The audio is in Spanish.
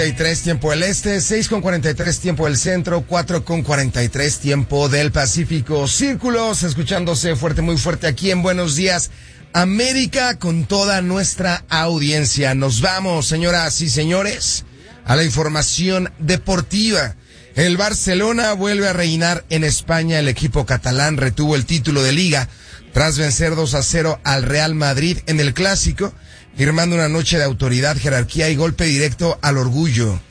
43 tiempo del este, 6:43 tiempo del centro, 4:43 tiempo del Pacífico. Círculos escuchándose fuerte, muy fuerte aquí en Buenos Días América con toda nuestra audiencia. Nos vamos, señoras y señores, a la información deportiva. El Barcelona vuelve a reinar en España. El equipo catalán retuvo el título de Liga tras vencer 2-0 al Real Madrid en el Clásico, firmando una noche de autoridad, jerarquía y golpe directo al orgullo.